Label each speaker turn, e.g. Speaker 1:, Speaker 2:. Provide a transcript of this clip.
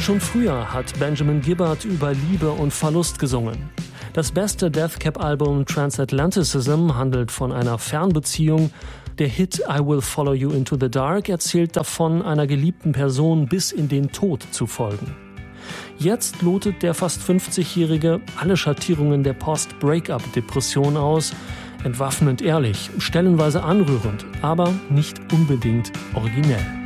Speaker 1: Schon früher hat Benjamin Gibbard über Liebe und Verlust gesungen. Das beste Death Cab-Album Transatlanticism handelt von einer Fernbeziehung. Der Hit I Will Follow You Into the Dark erzählt davon, einer geliebten Person bis in den Tod zu folgen. Jetzt lotet der fast 50-Jährige alle Schattierungen der Post-Breakup-Depression aus. Entwaffnend ehrlich, stellenweise anrührend, aber nicht unbedingt originell.